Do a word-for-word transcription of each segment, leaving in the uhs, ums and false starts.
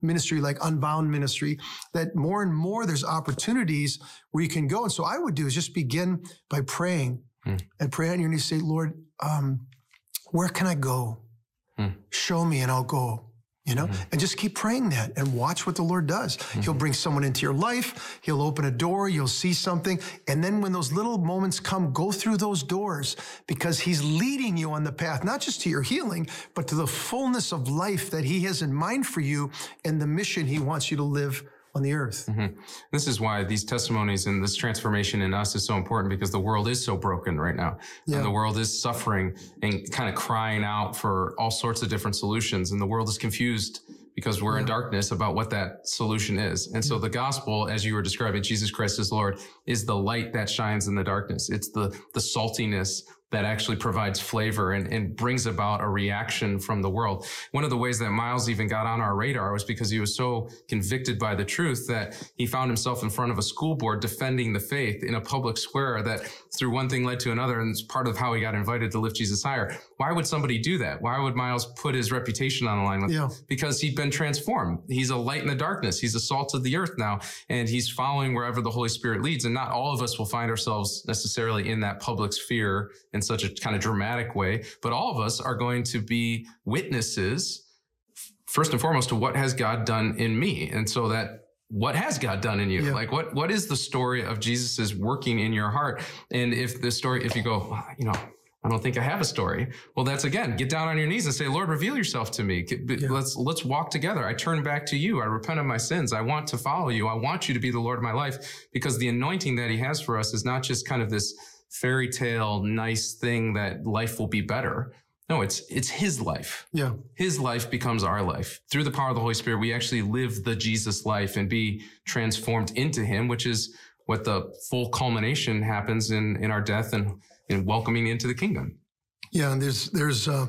ministry like Unbound Ministry, that more and more there's opportunities where you can go. And so I would do is just begin by praying mm. and pray on your knees, say, Lord, um, where can I go? Mm. Show me and I'll go. You know, mm-hmm. and just keep praying that and watch what the Lord does. Mm-hmm. He'll bring someone into your life. He'll open a door. You'll see something. And then when those little moments come, go through those doors because he's leading you on the path, not just to your healing, but to the fullness of life that he has in mind for you and the mission he wants you to live on the earth. Mm-hmm. This is why these testimonies and this transformation in us is so important, because the world is so broken right now. Yeah. And the world is suffering and kind of crying out for all sorts of different solutions. And the world is confused because we're yeah. in darkness about what that solution is. And so the gospel, as you were describing, Jesus Christ as Lord, is the light that shines in the darkness. It's the, the saltiness that actually provides flavor and, and brings about a reaction from the world. One of the ways that Miles even got on our radar was because he was so convicted by the truth that he found himself in front of a school board defending the faith in a public square that through one thing led to another, and it's part of how he got invited to Lift Jesus Higher. Why would somebody do that? Why would Miles put his reputation on the line? With, yeah. Because he'd been transformed. He's a light in the darkness. He's the salt of the earth now, and he's following wherever the Holy Spirit leads. And not all of us will find ourselves necessarily in that public sphere in such a kind of dramatic way, but all of us are going to be witnesses, first and foremost, to what has God done in me. And so that what has God done in you? Yeah. Like what, what is the story of Jesus' working in your heart? And if the story, if you go, well, you know, I don't think I have a story. Well, that's again, get down on your knees and say, Lord, reveal yourself to me. Yeah. Let's, let's walk together. I turn back to you. I repent of my sins. I want to follow you. I want you to be the Lord of my life, because the anointing that he has for us is not just kind of this fairy tale, nice thing that life will be better. No, it's, it's his life. Yeah. His life becomes our life. Through the power of the Holy Spirit, we actually live the Jesus life and be transformed into him, which is what the full culmination happens in, in our death and in welcoming into the kingdom. Yeah. And there's, there's, uh,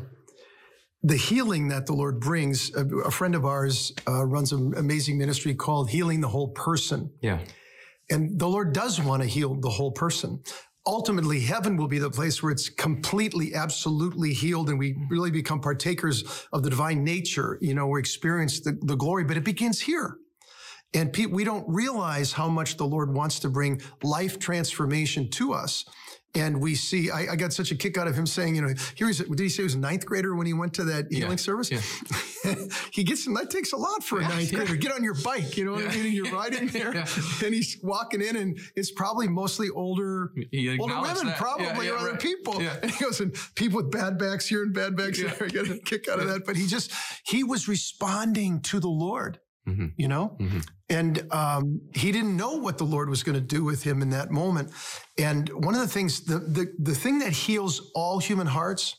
the healing that the Lord brings. A, a friend of ours, uh, runs an amazing ministry called Healing the Whole Person. Yeah. And the Lord does want to heal the whole person. Ultimately, heaven will be the place where it's completely, absolutely healed, and we really become partakers of the divine nature. You know, we experience the, the glory, but it begins here. And pe- we don't realize how much the Lord wants to bring life transformation to us. And we see, I, I got such a kick out of him saying, you know, here he's, did he say he was a ninth grader when he went to that healing yeah, service? Yeah. He gets, and that takes a lot for a yeah, ninth yeah. grader. Get on your bike, you know what yeah. I mean? And you're riding there, yeah. and he's walking in, and it's probably mostly older, older women, that. probably, yeah, yeah, or other right. people. Yeah. And he goes, and people with bad backs here and bad backs yeah. there. I get a kick out of that. But he just, he was responding to the Lord. Mm-hmm. You know, mm-hmm. and um, he didn't know what the Lord was going to do with him in that moment. And one of the things, the the, the thing that heals all human hearts,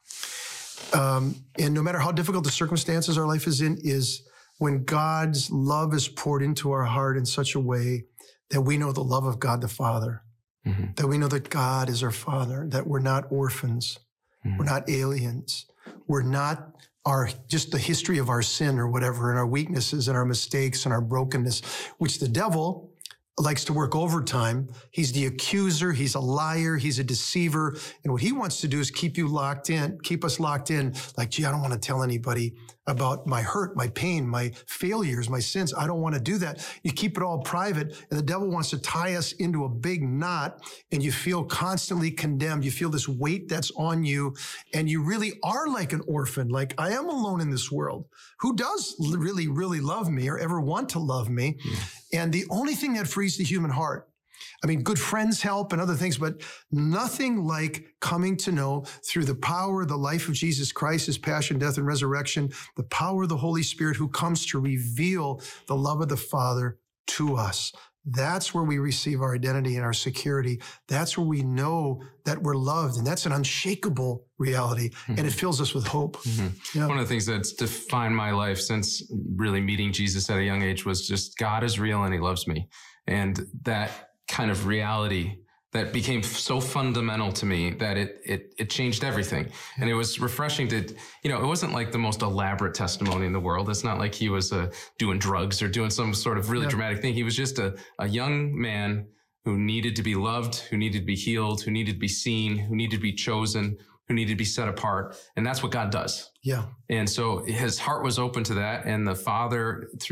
um, and no matter how difficult the circumstances our life is in, is when God's love is poured into our heart in such a way that we know the love of God the Father, mm-hmm. that we know that God is our Father, that we're not orphans, mm-hmm. we're not aliens, we're not our, just the history of our sin or whatever, and our weaknesses and our mistakes and our brokenness, which the devil likes to work overtime. He's the accuser. He's a liar. He's a deceiver. And what he wants to do is keep you locked in, keep us locked in. Like, gee, I don't want to tell anybody about my hurt, my pain, my failures, my sins. I don't want to do that. You keep it all private. And the devil wants to tie us into a big knot, and you feel constantly condemned. You feel this weight that's on you, and you really are like an orphan. Like, I am alone in this world. Who does really, really love me or ever want to love me? Yeah. And the only thing that frees the human heart, I mean, good friends help and other things, but nothing like coming to know through the power, the life of Jesus Christ, his passion, death, and resurrection, the power of the Holy Spirit who comes to reveal the love of the Father to us. That's where we receive our identity and our security. That's where we know that we're loved. And that's an unshakable reality. Mm-hmm. And it fills us with hope. Mm-hmm. Yeah. One of the things that's defined my life since really meeting Jesus at a young age was just God is real and he loves me. And that kind of reality that became so fundamental to me that it it it changed everything. And it was refreshing to, you know, it wasn't like the most elaborate testimony in the world. It's not like he was uh, doing drugs or doing some sort of really yeah. dramatic thing. He was just a, a young man who needed to be loved, who needed to be healed, who needed to be seen, who needed to be chosen, who needed to be set apart. And that's what God does. Yeah. And so his heart was open to that. And the Father, through